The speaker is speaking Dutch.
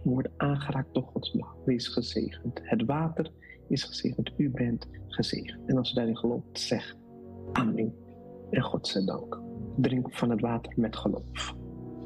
worden aangeraakt door Gods macht. Wees gezegend. Het water is gezegend. U bent gezegend. En als u daarin gelooft, zeg amen. En God zij dank. Drink van het water met geloof.